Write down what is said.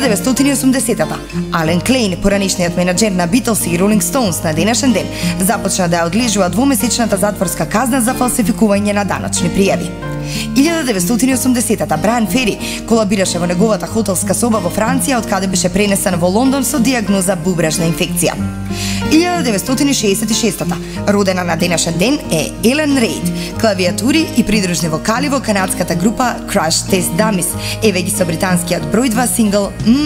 1980-та, Ален Клейн, поранишниот менаџер на Битлз и Ролинг Стоунс на денешен ден, започна да ја одлежува двомесечната затворска казна за фалсификување на даночни пријави. 1980-та Брайан Фери колабираше во неговата хотелска соба во Франција, од каде беше пренесен во Лондон со дијагноза бубрежна инфекција. 1966-та, родена на денешен ден е Елен Рейд, клавиатури и придружни вокали во канадската група Crash Test Dummies, еве ги со британскиот број 2 сингл